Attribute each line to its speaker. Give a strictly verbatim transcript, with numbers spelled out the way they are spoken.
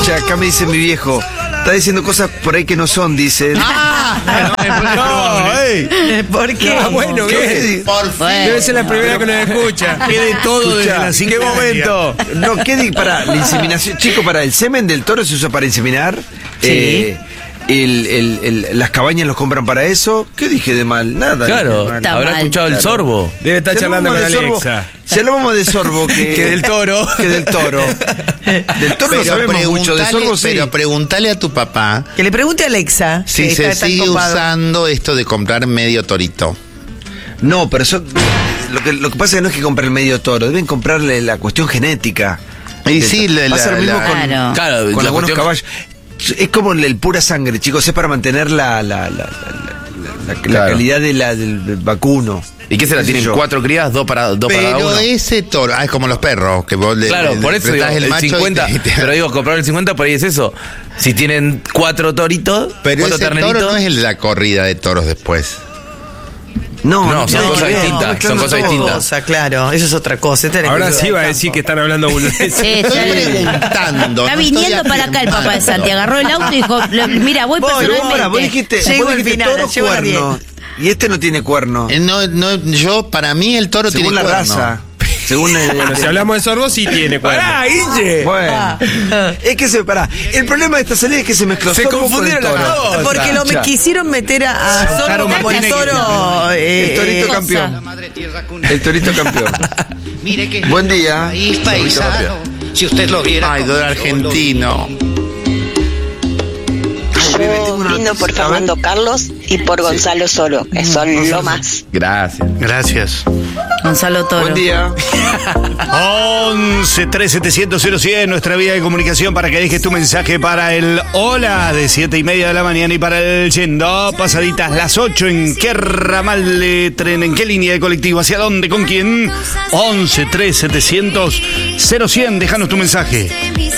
Speaker 1: Che, acá me dice mi viejo, está diciendo cosas por ahí que no son, dice.
Speaker 2: Ah, no, ey.
Speaker 3: ¿Por qué?
Speaker 2: Ah, bueno,
Speaker 1: ¿Qué?
Speaker 2: Por
Speaker 3: Bueno.
Speaker 2: Debe ser la primera que lo escucha.
Speaker 4: ¿Qué de todo desde
Speaker 1: Escuchá,
Speaker 4: las
Speaker 2: ¿En
Speaker 4: cinco
Speaker 2: qué
Speaker 4: y media?
Speaker 2: momento?
Speaker 1: No, ¿qué di para la inseminación? Chico, para el semen del toro se usa para inseminar.
Speaker 3: Sí.
Speaker 1: Eh, el, el, el, las cabañas los compran para eso. ¿Qué dije de mal? Nada.
Speaker 4: Claro,
Speaker 1: dije de mal.
Speaker 3: Está
Speaker 4: habrá
Speaker 3: mal.
Speaker 4: escuchado el
Speaker 1: Claro.
Speaker 4: sorbo.
Speaker 2: Debe estar
Speaker 1: Si
Speaker 2: charlando con
Speaker 1: hablamos de sorbo-
Speaker 2: Alexa.
Speaker 1: Si hablamos de sorbo, que,
Speaker 2: Que del toro.
Speaker 1: Que del toro. Del toro no sabemos mucho, de sorbo sí.
Speaker 5: Pero pregúntale a tu papá
Speaker 3: Que le pregunte a Alexa.
Speaker 5: si
Speaker 3: que
Speaker 5: se
Speaker 3: está tan
Speaker 5: sigue
Speaker 3: copado.
Speaker 5: usando esto de comprar medio torito.
Speaker 1: No, pero eso, lo que, lo que pasa es que no es que comprar el medio toro, deben comprarle la cuestión genética.
Speaker 5: Y sí, la-
Speaker 1: pasa lo
Speaker 5: la-
Speaker 1: mismo
Speaker 5: la-
Speaker 1: con,
Speaker 3: Claro.
Speaker 4: Claro,
Speaker 1: con
Speaker 4: la
Speaker 1: algunos
Speaker 4: cuestión-
Speaker 1: caballos. Es como el, el pura sangre, chicos, es para mantener la, la, la, la, la- la
Speaker 4: Claro.
Speaker 1: calidad de la, del vacuno.
Speaker 4: ¿Y qué será?
Speaker 1: ¿Qué sé
Speaker 4: ¿Tienen
Speaker 1: yo?
Speaker 4: cuatro crías? ¿Dos para, dos para
Speaker 5: Pero
Speaker 4: uno?
Speaker 5: ese toro, ah, es como los perros, que vos le
Speaker 4: Claro,
Speaker 5: le-
Speaker 4: por
Speaker 5: le
Speaker 4: eso digo,
Speaker 5: prestás
Speaker 4: el,
Speaker 5: macho y
Speaker 4: cincuenta.
Speaker 5: te- te-
Speaker 4: Pero digo, comprar el cincuenta por ahí es eso. Si tienen cuatro toritos,
Speaker 5: Pero
Speaker 4: cuatro
Speaker 5: ese
Speaker 4: terneritos.
Speaker 5: toro no es el de la corrida de toros después.
Speaker 1: No,
Speaker 4: No, son
Speaker 1: tiene
Speaker 4: cosas
Speaker 1: que ver,
Speaker 4: distintas,
Speaker 1: está
Speaker 4: son
Speaker 1: mezclando
Speaker 4: cosas
Speaker 1: todo.
Speaker 4: distintas.
Speaker 3: Cosa, claro, eso es otra cosa. Este era
Speaker 2: Ahora
Speaker 3: el
Speaker 2: sí va a
Speaker 3: campo.
Speaker 2: decir que están hablando boludeces.
Speaker 6: Sí,
Speaker 5: Estoy
Speaker 6: está,
Speaker 5: preguntando.
Speaker 6: está
Speaker 5: no
Speaker 6: viniendo
Speaker 5: estoy
Speaker 6: para acá el papá de
Speaker 5: afirmando.
Speaker 6: Santi. Agarró el auto y dijo: "Lo- Mira, voy
Speaker 3: Voy,
Speaker 1: Pero pará, vos
Speaker 6: personalmente".
Speaker 1: dijiste,
Speaker 3: Llego
Speaker 1: vos
Speaker 3: al
Speaker 1: dijiste
Speaker 3: final,
Speaker 1: toro
Speaker 3: llego a las
Speaker 1: cuerno. Y este no tiene cuerno.
Speaker 5: Eh, No, no, yo, para mí el toro
Speaker 1: Según
Speaker 5: tiene
Speaker 1: la
Speaker 5: cuerno.
Speaker 1: raza. Según el,
Speaker 2: Bueno, si hablamos de sorbo, sí tiene cuerno.
Speaker 4: ¡Pará, Guille!
Speaker 1: Bueno, es que se pará. El problema de esta salida es que se mezcló
Speaker 4: Se
Speaker 1: sorbo con el
Speaker 4: confundieron las
Speaker 1: toro.
Speaker 4: cosas.
Speaker 3: Porque lo me
Speaker 1: Ya.
Speaker 3: quisieron meter a, a Sorbo
Speaker 2: Caro
Speaker 3: como el
Speaker 2: Martínez
Speaker 3: toro. eh,
Speaker 1: El torito
Speaker 3: eh,
Speaker 1: campeón. El torito campeón.
Speaker 7: Mire que
Speaker 1: Buen día.
Speaker 7: país paisano. Si usted lo viera.
Speaker 5: Ay,
Speaker 7: como
Speaker 5: dólar
Speaker 7: yo lo
Speaker 5: argentino.
Speaker 8: Yo brindo por Fernando Carlos y por Gonzalo Soro, que son lo más.
Speaker 4: Gracias.
Speaker 7: Gracias.
Speaker 3: Gonzalo Toro.
Speaker 1: Buen día.
Speaker 4: once tres setecientos cero cien, nuestra vía de comunicación para que dejes tu mensaje para el hola de siete y media de la mañana y para el yendo pasaditas las ocho. ¿En qué ramal de tren? ¿En qué línea de colectivo? ¿Hacia dónde? ¿Con quién? once tres setecientos cero cien, déjanos tu mensaje.